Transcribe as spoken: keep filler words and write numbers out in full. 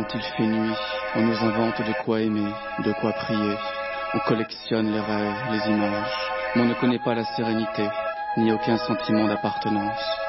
quand il fait nuit, on nous invente de quoi aimer, de quoi prier. On collectionne les rêves, les images, mais on ne connaît pas la sérénité, ni aucun sentiment d'appartenance.